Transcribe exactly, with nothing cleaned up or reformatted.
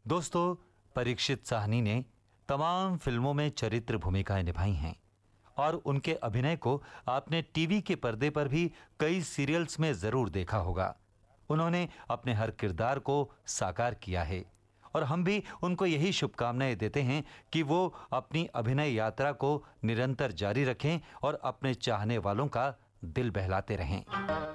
दोस्तों, परीक्षित साहनी ने तमाम फिल्मों में चरित्र भूमिकाएं निभाई हैं और उनके अभिनय को आपने टीवी के पर्दे पर भी कई सीरियल्स में जरूर देखा होगा। उन्होंने अपने हर किरदार को साकार किया है और हम भी उनको यही शुभकामनाएं देते हैं कि वो अपनी अभिनय यात्रा को निरंतर जारी रखें और अपने चाहने वालों का दिल बहलाते रहें।